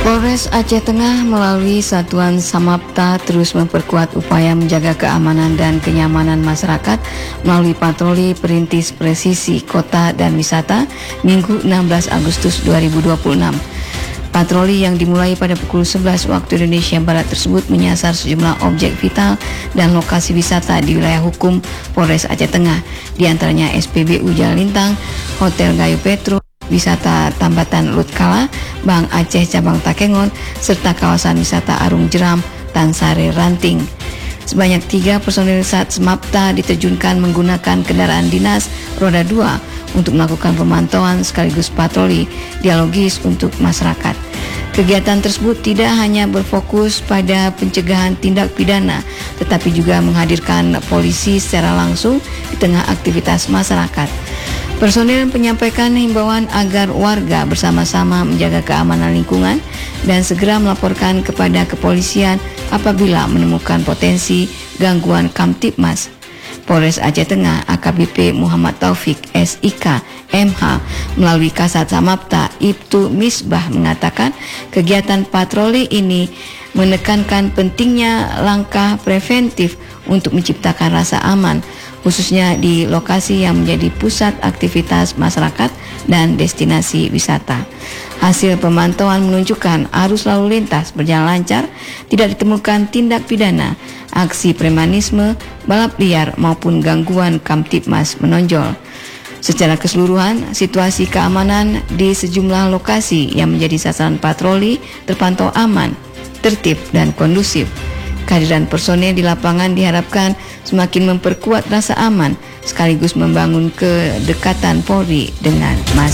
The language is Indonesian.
Polres Aceh Tengah melalui Satuan Samapta terus memperkuat upaya menjaga keamanan dan kenyamanan masyarakat melalui patroli perintis presisi kota dan wisata Minggu 16 Agustus 2026. Patroli yang dimulai pada pukul 11 waktu Indonesia Barat tersebut menyasar sejumlah objek vital dan lokasi wisata di wilayah hukum Polres Aceh Tengah, di antaranya SPBU Jalan Lintang, Hotel Gayo Petro, wisata Tambatan Lutkala, Bank Aceh Cabang Takengon, serta kawasan wisata Arung Jeram, Tansare Ranting. Sebanyak 3 personil Satmapta diterjunkan menggunakan kendaraan dinas roda 2 untuk melakukan pemantauan sekaligus patroli dialogis untuk masyarakat. Kegiatan tersebut tidak hanya berfokus pada pencegahan tindak pidana, tetapi juga menghadirkan polisi secara langsung di tengah aktivitas masyarakat. Personil menyampaikan himbauan agar warga bersama-sama menjaga keamanan lingkungan dan segera melaporkan kepada kepolisian apabila menemukan potensi gangguan Kamtibmas. Polres Aceh Tengah AKBP Muhammad Taufik SIK MH melalui Kasat Samapta Ibtu Misbah mengatakan kegiatan patroli ini menekankan pentingnya langkah preventif untuk menciptakan rasa aman, khususnya di lokasi yang menjadi pusat aktivitas masyarakat dan destinasi wisata. Hasil pemantauan menunjukkan arus lalu lintas berjalan lancar, tidak ditemukan tindak pidana, aksi premanisme, balap liar maupun gangguan Kamtibmas menonjol. Secara keseluruhan, situasi keamanan di sejumlah lokasi yang menjadi sasaran patroli terpantau aman, tertib dan kondusif. Kehadiran personel di lapangan diharapkan semakin memperkuat rasa aman sekaligus membangun kedekatan Polri dengan masyarakat.